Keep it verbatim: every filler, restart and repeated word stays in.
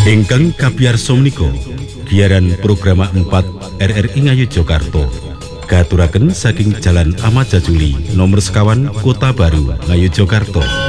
Ingkang kabiyarsa menika giaran program empat R R I Ngayogyakarta katuraken saking Jalan Ahmad Jajuli nomor sekawan Kota Baru Ngayogyakarta.